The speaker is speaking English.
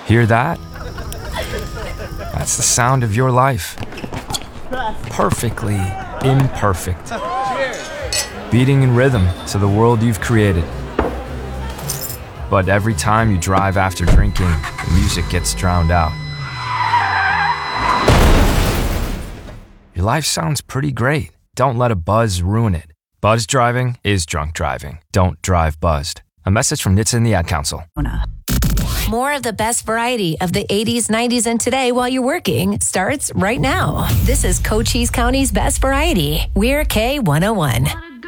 Hear that? That's the sound of your life. Perfectly imperfect. Beating in rhythm to the world you've created. But every time you drive after drinking, the music gets drowned out. Your life sounds pretty great. Don't let a buzz ruin it. Buzz driving is drunk driving. Don't drive buzzed. A message from NHTSA and the Ad Council. More of the best variety of the 80s, 90s, and today while you're working starts right now. This is Cochise County's Best Variety. We're K101.